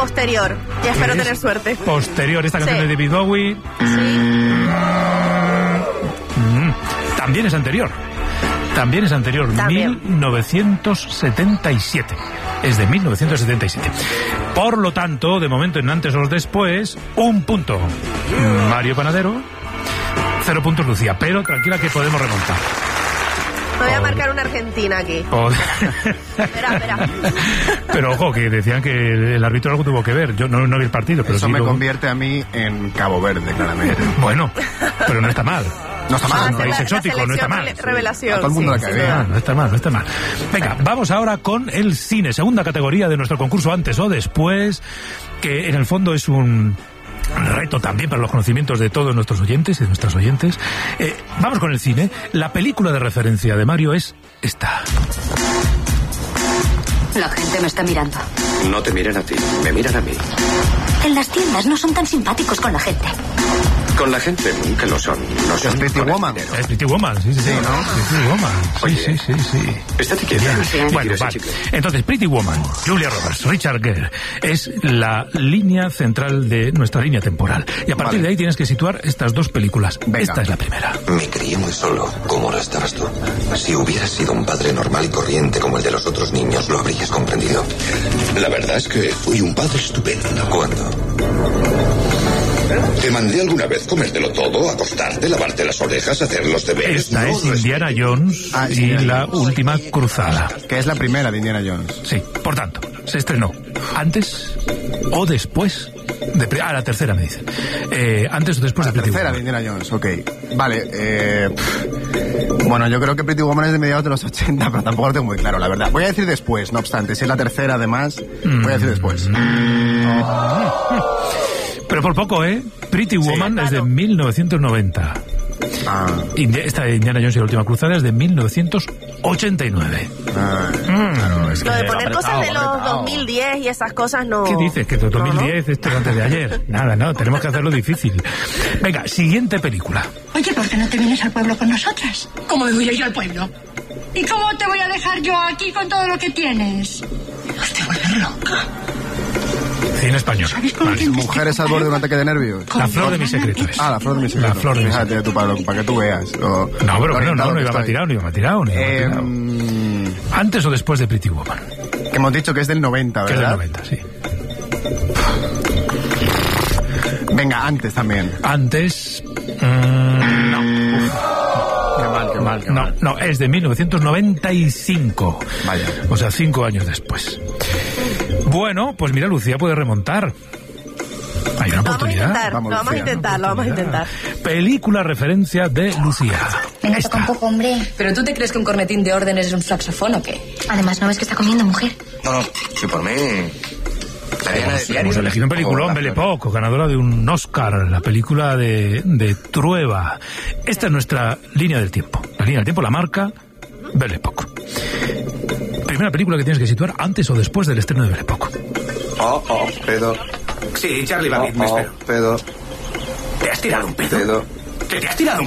posterior. Y espero tener suerte. Posterior, esta canción de David Bowie. Sí. También es anterior. También. 1977. Es de 1977. Por lo tanto, de momento, en antes o después, 1 punto Mario Panadero, 0 puntos Lucía. Pero tranquila que podemos remontar. Voy a marcar una Argentina aquí. Espera. Pero ojo, que decían que el árbitro algo tuvo que ver. Yo no vi el partido, pero eso sí me convierte a mí en Cabo Verde, claramente. Bueno, pero no está mal. No está mal, un país exótico, no está mal. Revelación. A todo el mundo la cae bien. No está mal. Venga, vamos ahora con el cine, segunda categoría de nuestro concurso antes o después, que en el fondo es un reto también para los conocimientos de todos nuestros oyentes y de nuestras oyentes. Vamos con el cine. La película de referencia de Mario es esta. La gente me está mirando. No te miran a ti, me miran a mí. En las tiendas no son tan simpáticos con la gente. Con la gente nunca lo son. No son Pretty Woman. Es Pretty Woman, sí, ¿no? Pretty Woman. Oye, Sí. Estate quieta. Bueno, vale. Entonces, Pretty Woman, Julia Roberts, Richard Gere, es la línea central de nuestra línea temporal. Y a partir de ahí tienes que situar estas dos películas. Venga. Esta es la primera. Me crié muy solo, como lo estabas tú. Si hubieras sido un padre normal y corriente como el de los otros niños, lo habrías comprendido. La verdad es que fui un padre estupendo. ¿Cuándo? ¿Te mandé alguna vez comértelo todo, acostarte, lavarte las orejas, hacer los deberes? Esta es Indiana Jones y la última cruzada. Que es la primera de Indiana Jones. Sí, por tanto, se estrenó antes o después de... la tercera me dicen. Antes o después de Pretty Tercera de Woman. Indiana Jones, ok. Vale, bueno, yo creo que Pretty Woman es de mediados de los 80, pero tampoco lo tengo muy claro, la verdad. Voy a decir después, no obstante. Si es la tercera, además, voy a decir después. Pero por poco, ¿eh? Pretty Woman es de 1990. Esta de Indiana Jones y la última cruzada es de 1989. Claro, es que Lo de poner cosas de los 2010 y esas cosas no... ¿Qué dices? Que 2010 esto es antes de ayer. Nada, no, tenemos que hacerlo difícil. Venga, siguiente película. Oye, ¿por qué no te vienes al pueblo con nosotras? ¿Cómo me voy a ir al pueblo? ¿Y cómo te voy a dejar yo aquí con todo lo que tienes? Te vuelves loca. Cine español. Vale. Mujeres al borde de un ataque de nervios. La flor de mi secreto es. La flor de mi secreto. La flor de mi Fíjate tú, para que tú veas. No, pero no iba a tirar, ni iba a tirar. ¿Antes o después de Pretty Woman? Que hemos dicho que es del 90, ¿verdad? Que es del 90, sí. Venga, antes también. Antes... no. Qué mal. No, es de 1995. Vaya. O sea, 5 años después. Bueno, pues mira, Lucía puede remontar. Hay una oportunidad. Lo vamos a intentar. Película referencia de Lucía. Venga, toca un poco, hombre. ¿Pero tú te crees que un cornetín de órdenes es un saxofón o qué? Además, ¿no ves que está comiendo, mujer? No, si por mí... Hemos elegido un peliculón, Belle Époque, ganadora de un Oscar, la película de Trueba. Esta es nuestra línea del tiempo. La línea del tiempo la marca Belle Époque. Primera película que tienes que situar antes o después del estreno de Belle Époque. Pedo. Sí, Charlie va bien, me espero. Pedo. ¿Te has tirado un pedo? ¿Que te has tirado un